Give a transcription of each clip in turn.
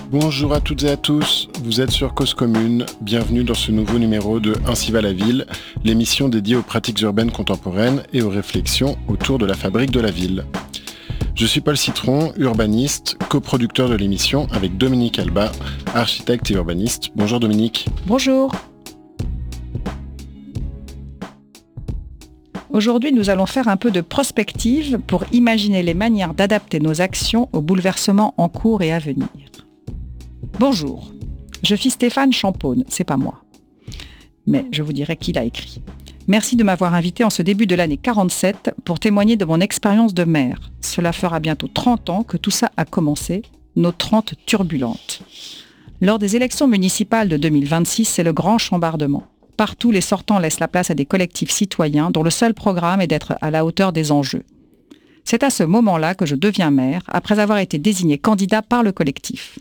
Bonjour à toutes et à tous, vous êtes sur Cause Commune, bienvenue dans ce nouveau numéro de Ainsi va la ville, l'émission dédiée aux pratiques urbaines contemporaines et aux réflexions autour de la fabrique de la ville. Je suis Paul Citron, urbaniste, coproducteur de l'émission avec Dominique Alba, architecte et urbaniste. Bonjour Dominique. Bonjour. Aujourd'hui, nous allons faire un peu de prospective pour imaginer les manières d'adapter nos actions aux bouleversements en cours et à venir. Bonjour, je suis Stéphane Champaune, c'est pas moi. Mais je vous dirai qui l'a écrit. Merci de m'avoir invité en ce début de l'année 47 pour témoigner de mon expérience de maire. Cela fera bientôt 30 ans que tout ça a commencé, nos 30 turbulentes. Lors des élections municipales de 2026, c'est le grand chambardement. Partout, les sortants laissent la place à des collectifs citoyens dont le seul programme est d'être à la hauteur des enjeux. C'est à ce moment-là que je deviens maire, après avoir été désigné candidat par le collectif.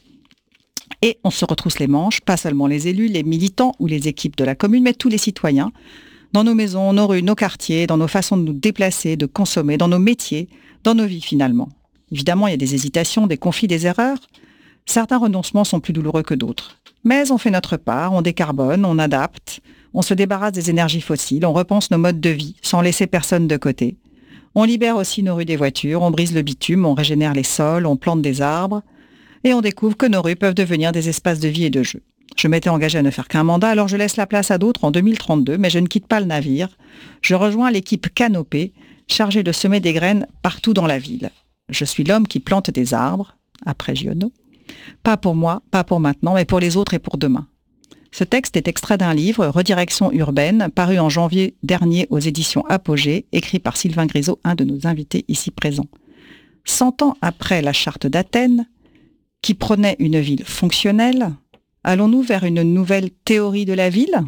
Et on se retrousse les manches, pas seulement les élus, les militants ou les équipes de la commune, mais tous les citoyens, dans nos maisons, nos rues, nos quartiers, dans nos façons de nous déplacer, de consommer, dans nos métiers, dans nos vies finalement. Évidemment, il y a des hésitations, des conflits, des erreurs. Certains renoncements sont plus douloureux que d'autres. Mais on fait notre part, on décarbone, on adapte, on se débarrasse des énergies fossiles, on repense nos modes de vie sans laisser personne de côté. On libère aussi nos rues des voitures, on brise le bitume, on régénère les sols, on plante des arbres. Et on découvre que nos rues peuvent devenir des espaces de vie et de jeu. Je m'étais engagée à ne faire qu'un mandat, alors je laisse la place à d'autres en 2032, mais je ne quitte pas le navire. Je rejoins l'équipe Canopée, chargée de semer des graines partout dans la ville. Je suis l'homme qui plante des arbres, après Giono. Pas pour moi, pas pour maintenant, mais pour les autres et pour demain. Ce texte est extrait d'un livre, Redirection urbaine, paru en janvier dernier aux éditions Apogée, écrit par Sylvain Grisot, un de nos invités ici présents. 100 ans après la charte d'Athènes, qui prônait une ville fonctionnelle, allons-nous vers une nouvelle théorie de la ville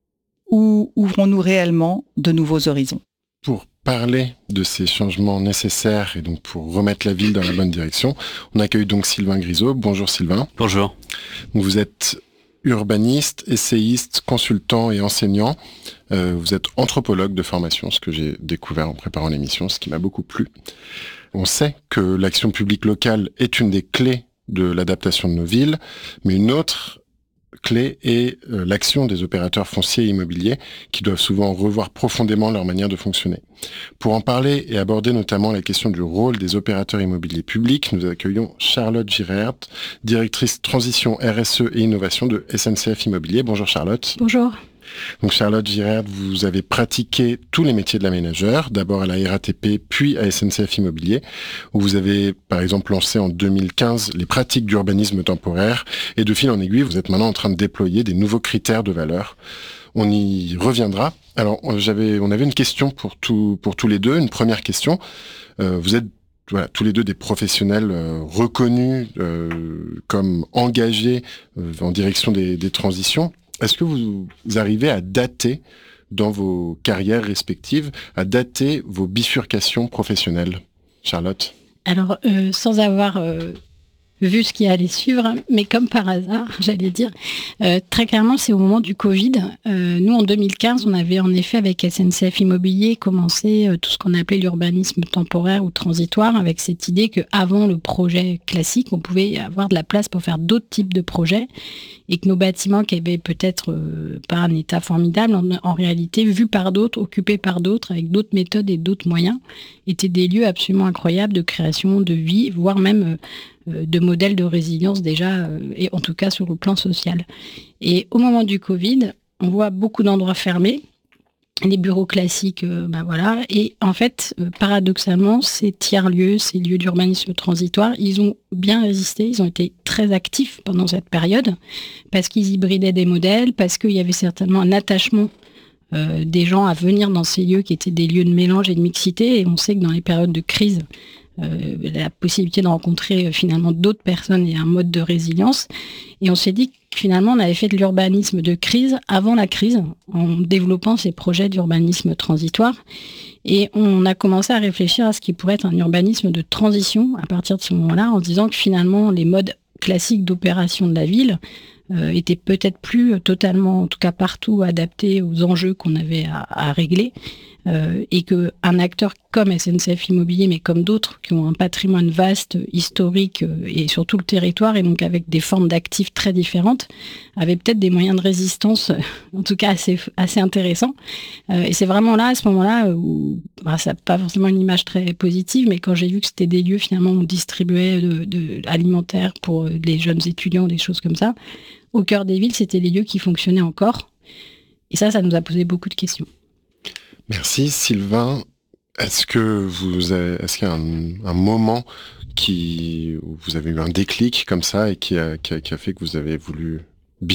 ou ouvrons-nous réellement de nouveaux horizons ? Pour parler de ces changements nécessaires et donc pour remettre la ville dans la bonne direction, on accueille donc Sylvain Grisot. Bonjour Sylvain. Bonjour. Vous êtes urbaniste, essayiste, consultant et enseignant. Vous êtes anthropologue de formation, ce que j'ai découvert en préparant l'émission, ce qui m'a beaucoup plu. On sait que l'action publique locale est une des clés de l'adaptation de nos villes, mais une autre clé est l'action des opérateurs fonciers et immobiliers qui doivent souvent revoir profondément leur manière de fonctionner. Pour en parler et aborder notamment la question du rôle des opérateurs immobiliers publics, nous accueillons Charlotte Girert, directrice transition RSE et innovation de SNCF Immobilier. Bonjour Charlotte. Bonjour. Donc Charlotte Girert, vous avez pratiqué tous les métiers de l'aménageur, d'abord à la RATP, puis à SNCF Immobilier, où vous avez par exemple lancé en 2015 les pratiques d'urbanisme temporaire, et de fil en aiguille, vous êtes maintenant en train de déployer des nouveaux critères de valeur. On y reviendra. Alors on avait une question pour tous les deux, une première question. Vous êtes tous les deux des professionnels reconnus comme engagés en direction des transitions. Est-ce que vous arrivez à dater, dans vos carrières respectives, à dater vos bifurcations professionnelles, Charlotte ? Alors, sans avoir vu ce qui allait suivre, mais comme par hasard, j'allais dire, très clairement, c'est au moment du Covid. Nous, en 2015, on avait en effet, avec SNCF Immobilier, commencé tout ce qu'on appelait l'urbanisme temporaire ou transitoire, avec cette idée qu'avant le projet classique, on pouvait avoir de la place pour faire d'autres types de projets, et que nos bâtiments qui avaient peut-être pas un état formidable, en réalité, vus par d'autres, occupés par d'autres, avec d'autres méthodes et d'autres moyens, étaient des lieux absolument incroyables de création, de vie, voire même de modèles de résilience déjà, et en tout cas sur le plan social. Et au moment du Covid, on voit beaucoup d'endroits fermés, les bureaux classiques, et en fait, paradoxalement, ces tiers-lieux, ces lieux d'urbanisme transitoire, ils ont bien résisté, ils ont été très actifs pendant cette période, parce qu'ils hybridaient des modèles, parce qu'il y avait certainement un attachement des gens à venir dans ces lieux qui étaient des lieux de mélange et de mixité, et on sait que dans les périodes de crise, la possibilité de rencontrer finalement d'autres personnes et un mode de résilience. Et on s'est dit que finalement on avait fait de l'urbanisme de crise avant la crise, en développant ces projets d'urbanisme transitoire. Et on a commencé à réfléchir à ce qui pourrait être un urbanisme de transition à partir de ce moment-là, en se disant que finalement les modes classiques d'opération de la ville était peut-être plus totalement, en tout cas partout, adapté aux enjeux qu'on avait à régler. Et qu'un acteur comme SNCF Immobilier, mais comme d'autres, qui ont un patrimoine vaste, historique, et sur tout le territoire, et donc avec des formes d'actifs très différentes, avait peut-être des moyens de résistance, en tout cas assez intéressants. Et c'est vraiment là, à ce moment-là, où ça n'a pas forcément une image très positive, mais quand j'ai vu que c'était des lieux, finalement, où on distribuait de alimentaire pour les jeunes étudiants, des choses comme ça, au cœur des villes, c'était des lieux qui fonctionnaient encore. Et ça nous a posé beaucoup de questions. Merci Sylvain. Est-ce qu'il y a un moment où vous avez eu un déclic comme ça et qui a fait que vous avez voulu bifurquer ?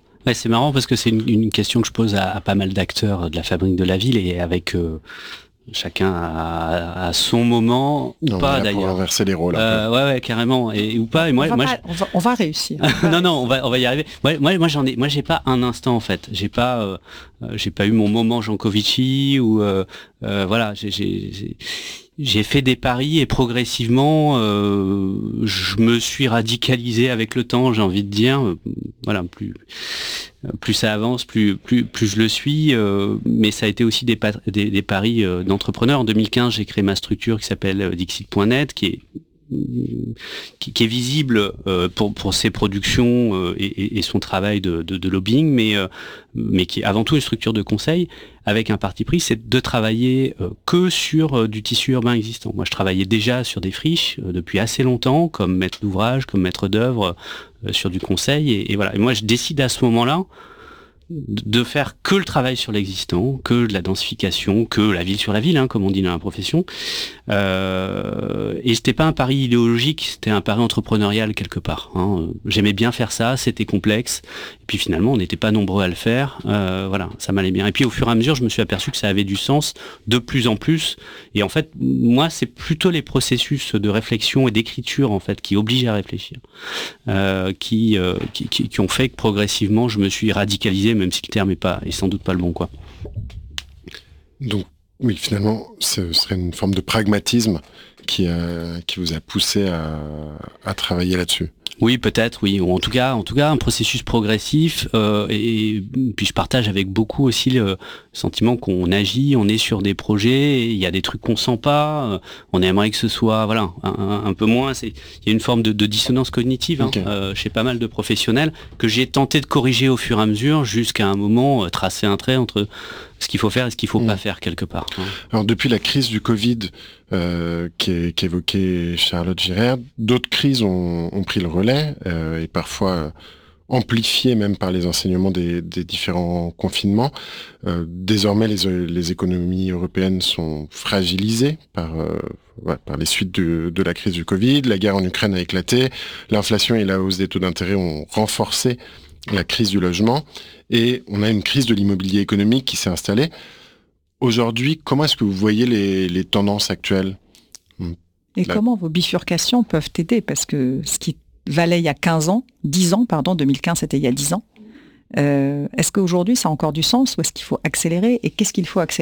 Ouais, c'est marrant parce que c'est une question que je pose à pas mal d'acteurs de la fabrique de la ville et avec chacun à son moment ou pas d'ailleurs. Pour inverser les rôles. Ouais, carrément ou pas. Et moi, on va réussir. Non, on va y arriver. Moi, j'ai pas un instant en fait. J'ai pas eu mon moment Jancovici ou voilà. J'ai fait des paris et progressivement, je me suis radicalisé avec le temps, j'ai envie de dire. Voilà, plus ça avance, plus je le suis. Mais ça a été aussi des paris d'entrepreneurs. En 2015, j'ai créé ma structure qui s'appelle Dixit.net, qui est visible pour ses productions et son travail de lobbying, mais qui est avant tout une structure de conseil avec un parti pris, c'est de travailler que sur du tissu urbain existant. Moi, je travaillais déjà sur des friches depuis assez longtemps, comme maître d'ouvrage, comme maître d'œuvre, sur du conseil, et voilà. Et moi, je décide à ce moment-là de faire que le travail sur l'existant, que de la densification, que la ville sur la ville, comme on dit dans la profession. Et c'était pas un pari idéologique, c'était un pari entrepreneurial quelque part. J'aimais bien faire ça, c'était complexe. Et puis finalement, on n'était pas nombreux à le faire. Voilà, ça m'allait bien. Et puis au fur et à mesure, je me suis aperçu que ça avait du sens de plus en plus. Et en fait, moi, c'est plutôt les processus de réflexion et d'écriture en fait qui obligent à réfléchir, qui ont fait que progressivement, je me suis radicalisé, même si le terme est sans doute pas le bon, quoi. Donc, oui, finalement, ce serait une forme de pragmatisme qui vous a poussé à travailler là-dessus. Oui, peut-être, oui. Ou en tout cas, un processus progressif. Et puis je partage avec beaucoup aussi le sentiment qu'on agit, on est sur des projets, il y a des trucs qu'on sent pas. On aimerait que ce soit, voilà, un peu moins. Il y a une forme de dissonance cognitive Okay. Chez pas mal de professionnels que j'ai tenté de corriger au fur et à mesure jusqu'à un moment tracer un trait entre ce qu'il faut faire et ce qu'il faut pas faire quelque part. Alors depuis la crise du Covid qu'évoquait Charlotte Girard, d'autres crises ont pris le relais et parfois amplifiées même par les enseignements des différents confinements. Désormais, les économies européennes sont fragilisées par les suites de la crise du Covid. La guerre en Ukraine a éclaté, l'inflation et la hausse des taux d'intérêt ont renforcé la crise du logement, et on a une crise de l'immobilier économique qui s'est installée. Aujourd'hui, comment est-ce que vous voyez les tendances actuelles ? Et comment vos bifurcations peuvent t'aider ? Parce que ce qui valait il y a 2015 c'était il y a 10 ans, est-ce qu'aujourd'hui ça a encore du sens ou est-ce qu'il faut accélérer ? Et qu'est-ce qu'il faut accélérer ?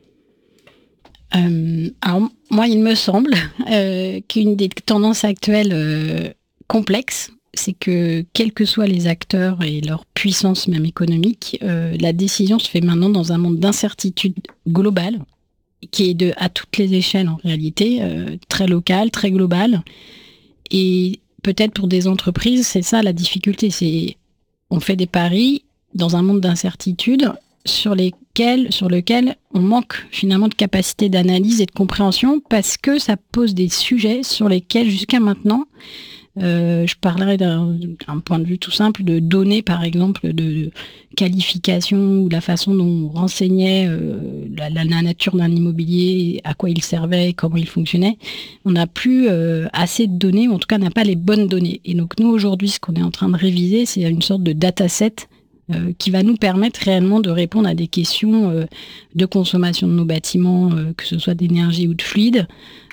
Alors moi, il me semble qu'une des tendances actuelles complexes, c'est que quels que soient les acteurs et leur puissance même économique, la décision se fait maintenant dans un monde d'incertitude globale, qui est à toutes les échelles en réalité, très locale, très globale. Et peut-être pour des entreprises, c'est ça la difficulté, on fait des paris dans un monde d'incertitude sur lequel on manque finalement de capacité d'analyse et de compréhension parce que ça pose des sujets sur lesquels jusqu'à maintenant, je parlerai d'un point de vue tout simple de données, par exemple, de qualification ou la façon dont on renseignait la nature d'un immobilier, à quoi il servait, comment il fonctionnait. On n'a plus assez de données, ou en tout cas, on n'a pas les bonnes données. Et donc, nous, aujourd'hui, ce qu'on est en train de réviser, c'est une sorte de dataset qui va nous permettre réellement de répondre à des questions de consommation de nos bâtiments, que ce soit d'énergie ou de fluide,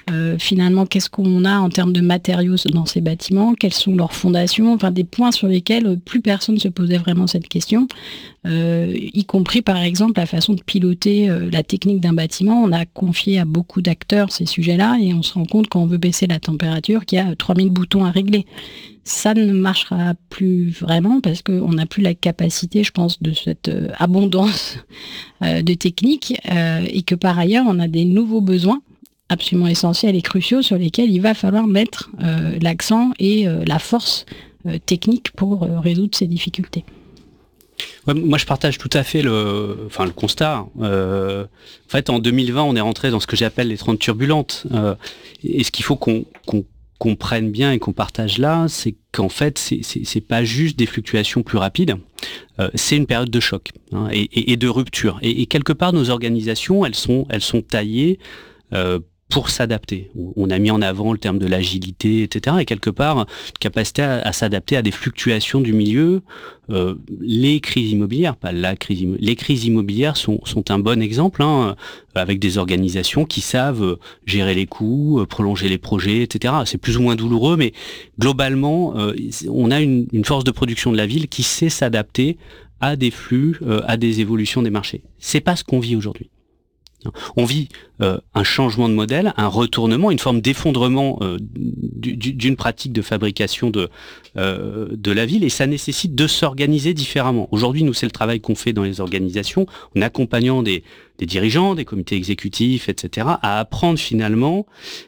finalement, qu'est-ce qu'on a en termes de matériaux dans ces bâtiments, quelles sont leurs fondations, enfin des points sur lesquels plus personne ne se posait vraiment cette question, y compris par exemple la façon de piloter la technique d'un bâtiment. On a confié à beaucoup d'acteurs ces sujets-là et on se rend compte quand on veut baisser la température qu'il y a 3000 boutons à régler. Ça ne marchera plus vraiment parce qu'on n'a plus la capacité, je pense, de cette abondance de techniques et que par ailleurs, on a des nouveaux besoins absolument essentiels et cruciaux sur lesquels il va falloir mettre l'accent et la force technique pour résoudre ces difficultés. Ouais, moi, je partage tout à fait le constat. En fait, en 2020, on est rentré dans ce que j'appelle les 30 turbulentes. Et ce qu'il faut qu'on comprenne bien et qu'on partage là, c'est qu'en fait, c'est pas juste des fluctuations plus rapides. C'est une période de choc et de rupture. Et quelque part, nos organisations, elles sont taillées pour s'adapter. On a mis en avant le terme de l'agilité, etc. Et quelque part, capacité à s'adapter à des fluctuations du milieu. Les crises immobilières, pas la crise, les crises immobilières sont un bon exemple, avec des organisations qui savent gérer les coûts, prolonger les projets, etc. C'est plus ou moins douloureux, mais globalement, on a une force de production de la ville qui sait s'adapter à des flux, à des évolutions des marchés. C'est pas ce qu'on vit aujourd'hui. On vit un changement de modèle, un retournement, une forme d'effondrement d'une pratique de fabrication de la ville, et ça nécessite de s'organiser différemment. Aujourd'hui, nous, c'est le travail qu'on fait dans les organisations, en accompagnant des dirigeants, des comités exécutifs, etc., à apprendre finalement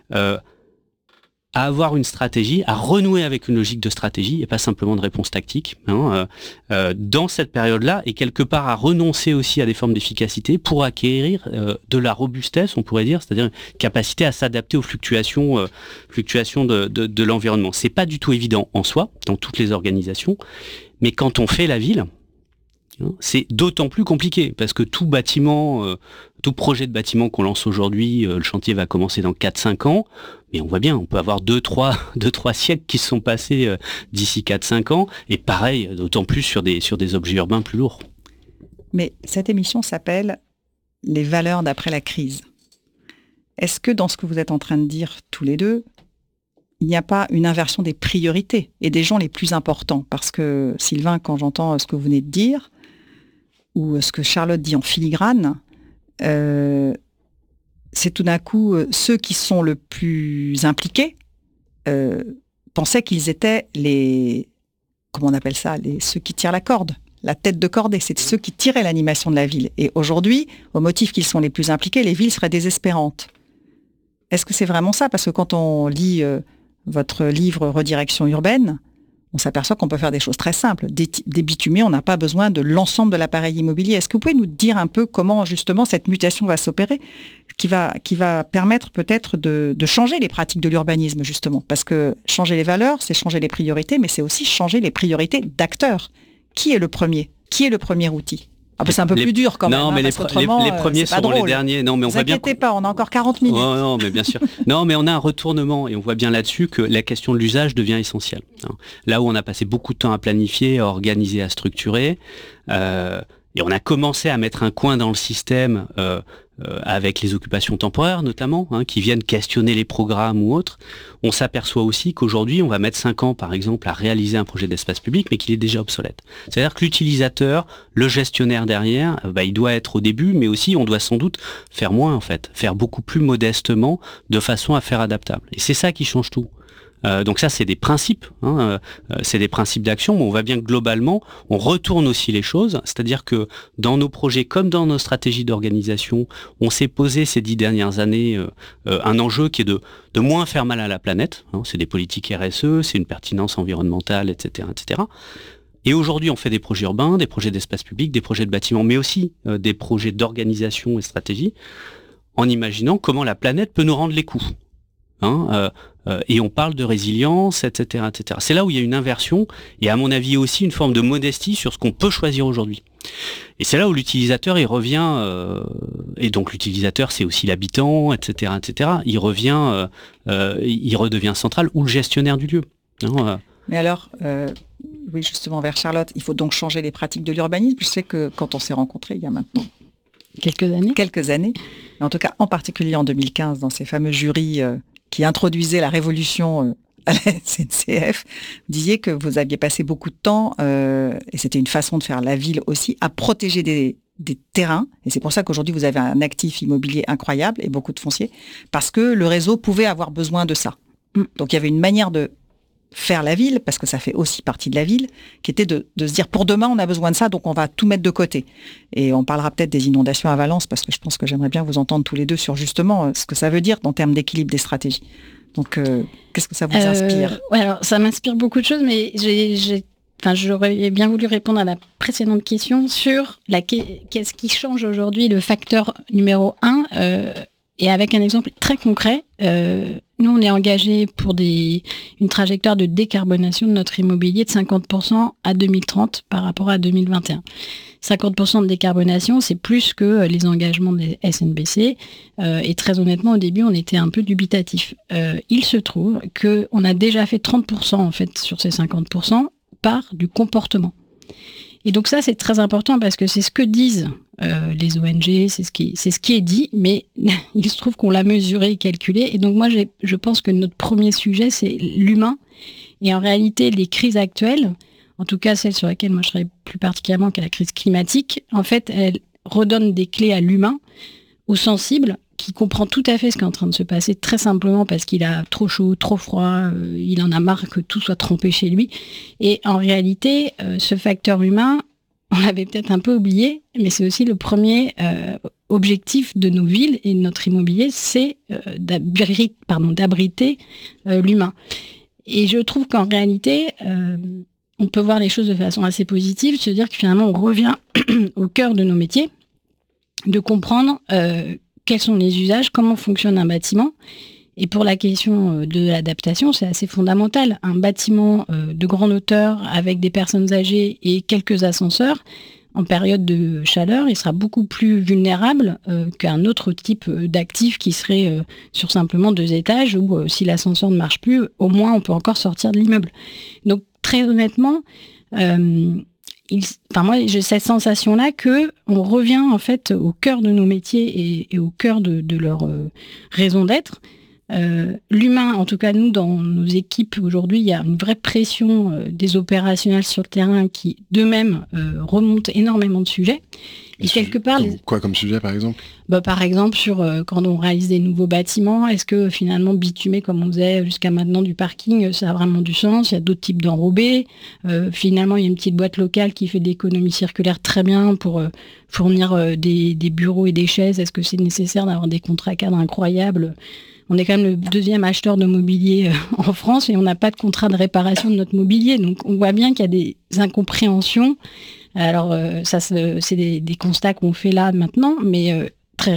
à avoir une stratégie, à renouer avec une logique de stratégie et pas simplement de réponse tactique dans cette période-là, et quelque part à renoncer aussi à des formes d'efficacité pour acquérir de la robustesse, on pourrait dire, c'est-à-dire une capacité à s'adapter aux fluctuations de l'environnement. C'est pas du tout évident en soi, dans toutes les organisations, mais quand on fait la ville, c'est d'autant plus compliqué, parce que tout projet de bâtiment qu'on lance aujourd'hui, le chantier va commencer dans 4-5 ans, mais on voit bien, on peut avoir 2-3 siècles qui se sont passés d'ici 4-5 ans, et pareil, d'autant plus sur des objets urbains plus lourds. Mais cette émission s'appelle « Les valeurs d'après la crise ». Est-ce que dans ce que vous êtes en train de dire tous les deux, il n'y a pas une inversion des priorités et des gens les plus importants? Parce que Sylvain, quand j'entends ce que vous venez de dire, ou ce que Charlotte dit en filigrane, c'est tout d'un coup ceux qui sont le plus impliqués pensaient qu'ils étaient comment on appelle ça, ceux qui tirent la corde, la tête de cordée, c'est ceux qui tiraient l'animation de la ville. Et aujourd'hui, au motif qu'ils sont les plus impliqués, les villes seraient désespérantes. Est-ce que c'est vraiment ça? Parce que quand on lit votre livre Redirection urbaine, on s'aperçoit qu'on peut faire des choses très simples. Débitumer, on n'a pas besoin de l'ensemble de l'appareil immobilier. Est-ce que vous pouvez nous dire un peu comment justement cette mutation va s'opérer, qui va permettre peut-être de changer les pratiques de l'urbanisme, justement? Parce que changer les valeurs, c'est changer les priorités, mais c'est aussi changer les priorités d'acteurs. Qui est le premier? Qui est le premier outil? C'est un peu plus dur quand même. Non, mais les premiers seront les derniers. Non, mais on voit bien. Ne vous inquiétez pas, on a encore 40 minutes. Oh, non, mais bien sûr. Non, mais on a un retournement et on voit bien là-dessus que la question de l'usage devient essentielle. Là où on a passé beaucoup de temps à planifier, à organiser, à structurer, et on a commencé à mettre un coin dans le système avec les occupations temporaires notamment, qui viennent questionner les programmes ou autres. On s'aperçoit aussi qu'aujourd'hui, on va mettre 5 ans, par exemple, à réaliser un projet d'espace public, mais qu'il est déjà obsolète. C'est-à-dire que l'utilisateur, le gestionnaire derrière, il doit être au début, mais aussi on doit sans doute faire moins, en fait, faire beaucoup plus modestement, de façon à faire adaptable. Et c'est ça qui change tout. Donc ça, c'est des principes, c'est des principes d'action, mais on voit bien que globalement, on retourne aussi les choses, c'est-à-dire que dans nos projets comme dans nos stratégies d'organisation, on s'est posé ces 10 dernières années un enjeu qui est de moins faire mal à la planète, c'est des politiques RSE, c'est une pertinence environnementale, etc., etc. Et aujourd'hui, on fait des projets urbains, des projets d'espace public, des projets de bâtiments, mais aussi des projets d'organisation et stratégie, en imaginant comment la planète peut nous rendre les coups. Et on parle de résilience, etc., etc. C'est là où il y a une inversion et à mon avis aussi une forme de modestie sur ce qu'on peut choisir aujourd'hui. Et c'est là où l'utilisateur il revient, et donc l'utilisateur c'est aussi l'habitant, etc., etc. Il revient, il redevient central, ou le gestionnaire du lieu. Mais alors, oui, justement vers Charlotte, il faut donc changer les pratiques de l'urbanisme. Je sais que quand on s'est rencontrés il y a maintenant quelques années. En tout cas, en particulier en 2015, dans ces fameux jurys qui introduisaient la révolution à la SNCF, vous disiez que vous aviez passé beaucoup de temps, et c'était une façon de faire la ville aussi, à protéger des terrains. Et c'est pour ça qu'aujourd'hui, vous avez un actif immobilier incroyable et beaucoup de foncier, parce que le réseau pouvait avoir besoin de ça. Donc, il y avait une manière de faire la ville, parce que ça fait aussi partie de la ville, qui était de se dire, pour demain, on a besoin de ça, donc on va tout mettre de côté. Et on parlera peut-être des inondations à Valence, parce que je pense que j'aimerais bien vous entendre tous les deux sur justement ce que ça veut dire en termes d'équilibre des stratégies. Donc, qu'est-ce que ça vous inspire ? Ouais, alors, ça m'inspire beaucoup de choses, mais j'aurais bien voulu répondre à la précédente question sur qu'est-ce qui change aujourd'hui, le facteur numéro 1, et avec un exemple très concret. Nous, on est engagé pour une trajectoire de décarbonation de notre immobilier de 50% à 2030 par rapport à 2021. 50% de décarbonation, c'est plus que les engagements des SNBC. Et très honnêtement, au début, on était un peu dubitatif. Il se trouve qu'on a déjà fait 30% en fait sur ces 50% par du comportement. Et donc ça, c'est très important parce que c'est ce que disent les ONG, c'est ce qui est dit, mais il se trouve qu'on l'a mesuré et calculé. Et donc moi, je pense que notre premier sujet, c'est l'humain. Et en réalité, les crises actuelles, en tout cas celle sur laquelle moi je travaille plus particulièrement, qui est la crise climatique, en fait, elle redonne des clés à l'humain, au sensible, qui comprend tout à fait ce qui est en train de se passer, très simplement parce qu'il a trop chaud, trop froid, il en a marre que tout soit trempé chez lui. Et en réalité, ce facteur humain, on l'avait peut-être un peu oublié, mais c'est aussi le premier objectif de nos villes et de notre immobilier, c'est d'abriter l'humain. Et je trouve qu'en réalité, on peut voir les choses de façon assez positive, se dire que finalement, on revient au cœur de nos métiers, de comprendre quels sont les usages, comment fonctionne un bâtiment. Et pour la question de l'adaptation, c'est assez fondamental. Un bâtiment de grande hauteur avec des personnes âgées et quelques ascenseurs, en période de chaleur, il sera beaucoup plus vulnérable qu'un autre type d'actif qui serait sur simplement 2 étages, où si l'ascenseur ne marche plus, au moins on peut encore sortir de l'immeuble. Donc très honnêtement, moi j'ai cette sensation-là que on revient en fait au cœur de nos métiers et au cœur de leur raison d'être. L'humain, en tout cas nous dans nos équipes aujourd'hui, il y a une vraie pression des opérationnels sur le terrain qui d'eux-mêmes remontent énormément de sujets. Et quelque part, quoi comme sujet par exemple ? Par exemple sur quand on réalise des nouveaux bâtiments, est-ce que finalement bitumer comme on faisait jusqu'à maintenant du parking, ça a vraiment du sens ? Il y a d'autres types d'enrobés. Finalement, il y a une petite boîte locale qui fait de l'économie circulaire très bien pour fournir des bureaux et des chaises. Est-ce que c'est nécessaire d'avoir des contrats cadres incroyables ? On est quand même le 2e acheteur de mobilier en France et on n'a pas de contrat de réparation de notre mobilier. Donc on voit bien qu'il y a des incompréhensions. Alors c'est des constats qu'on fait là maintenant, mais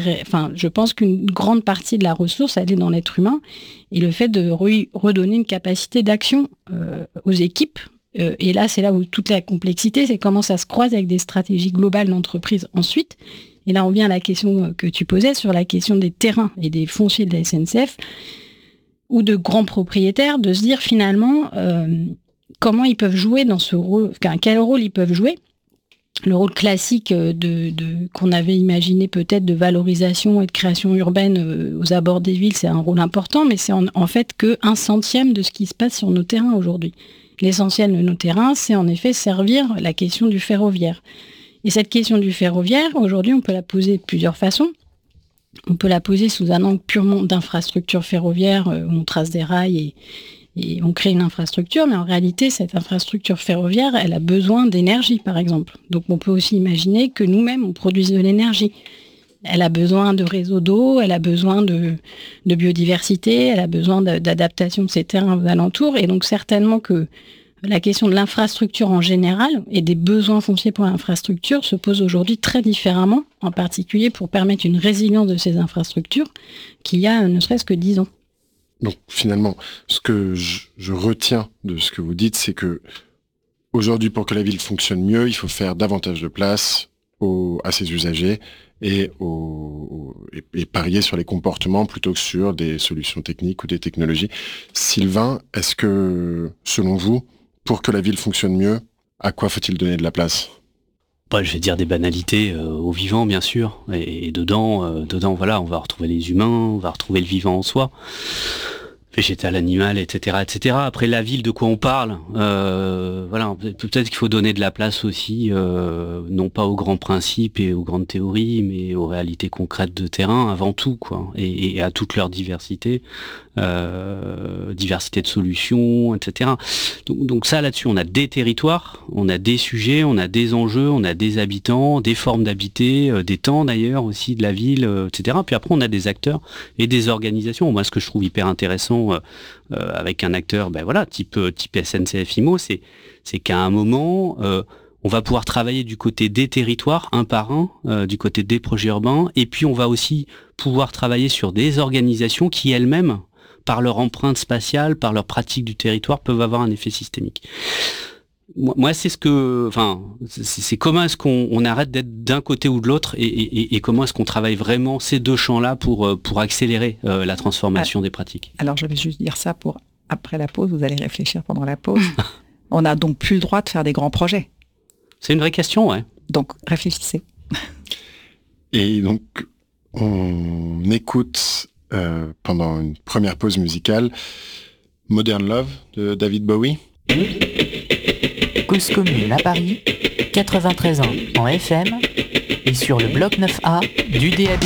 je pense qu'une grande partie de la ressource, elle est dans l'être humain et le fait de redonner une capacité d'action aux équipes. Et là, c'est là où toute la complexité, c'est comment ça se croise avec des stratégies globales d'entreprise ensuite. Et là, on vient à la question que tu posais sur la question des terrains et des fonciers de la SNCF ou de grands propriétaires, de se dire finalement comment ils peuvent jouer dans ce rôle, quel rôle ils peuvent jouer. Le rôle classique qu'on avait imaginé peut-être de valorisation et de création urbaine aux abords des villes, c'est un rôle important, mais c'est en fait que 1/100 de ce qui se passe sur nos terrains aujourd'hui. L'essentiel de nos terrains, c'est en effet servir la question du ferroviaire. Et cette question du ferroviaire, aujourd'hui, on peut la poser de plusieurs façons. On peut la poser sous un angle purement d'infrastructure ferroviaire, où on trace des rails et on crée une infrastructure, mais en réalité, cette infrastructure ferroviaire, elle a besoin d'énergie, par exemple. Donc on peut aussi imaginer que nous-mêmes, on produise de l'énergie. Elle a besoin de réseaux d'eau, elle a besoin de biodiversité, elle a besoin d'adaptation de ses terrains aux alentours, et donc certainement que la question de l'infrastructure en général et des besoins fonciers pour l'infrastructure se pose aujourd'hui très différemment, en particulier pour permettre une résilience de ces infrastructures qu'il y a ne serait-ce que 10 ans. Donc finalement, ce que je retiens de ce que vous dites, c'est que aujourd'hui, pour que la ville fonctionne mieux, il faut faire davantage de place à ses usagers et parier sur les comportements plutôt que sur des solutions techniques ou des technologies. Sylvain, est-ce que, selon vous, pour que la ville fonctionne mieux, à quoi faut-il donner de la place ? Je vais dire des banalités au vivant, bien sûr. Et dedans, voilà, on va retrouver les humains, on va retrouver le vivant en soi. Végétal, animal, etc., etc. Après, la ville, de quoi on parle, voilà, peut-être qu'il faut donner de la place aussi, non pas aux grands principes et aux grandes théories, mais aux réalités concrètes de terrain avant tout, quoi, et à toute leur diversité, diversité de solutions, etc. Donc ça, là-dessus, on a des territoires, on a des sujets, on a des enjeux, on a des habitants, des formes d'habiter, des temps d'ailleurs aussi de la ville, etc. Puis après, on a des acteurs et des organisations. Moi, ce que je trouve hyper intéressant avec un acteur, type SNCF Immo, c'est qu'à un moment, on va pouvoir travailler du côté des territoires, un par un, du côté des projets urbains, et puis on va aussi pouvoir travailler sur des organisations qui elles-mêmes, par leur empreinte spatiale, par leur pratique du territoire, peuvent avoir un effet systémique. Moi, c'est c'est comment est-ce qu'on arrête d'être d'un côté ou de l'autre et comment est-ce qu'on travaille vraiment ces deux champs-là pour accélérer la transformation des pratiques. Alors, je vais juste dire ça pour après la pause, vous allez réfléchir pendant la pause. On n'a donc plus le droit de faire des grands projets. C'est une vraie question, ouais. Donc, réfléchissez. Et donc, on écoute pendant une première pause musicale Modern Love de David Bowie. Cause commune à Paris, 93 ans en FM et sur le bloc 9A du DAB+.